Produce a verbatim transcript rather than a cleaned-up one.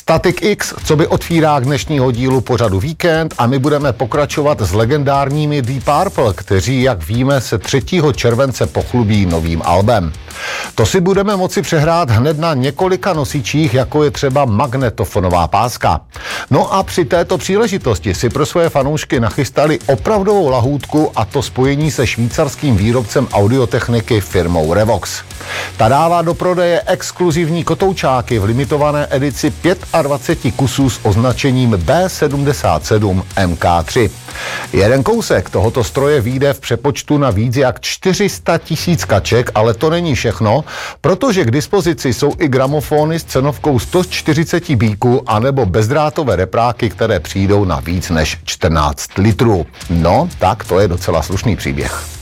Static X, co by otvírá dnešního dílu pořadu Víkend a my budeme pokračovat s legendárními Deep Purple, kteří, jak víme, se třetího července pochlubí novým albem. To si budeme moci přehrát hned na několika nosičích, jako je třeba magnetofonová páska. No a při této příležitosti si pro své fanoušky nachystali opravdovou lahůdku, a to spojení se švýcarským výrobcem audiotechniky firmou Revox. Ta dává do prodeje exkluzivní kotoučáky v limitované edici dvacet pět kusů s označením bé sedmdesát sedm em ká tři. Jeden kousek tohoto stroje vyjde v přepočtu na víc jak čtyři sta tisíc kaček, ale to není všechno, protože k dispozici jsou i gramofony s cenovkou sto čtyřicet bíků anebo bezdrátové repráky, které přijdou na víc než čtrnáct litrů. No, tak to je docela slušný příběh.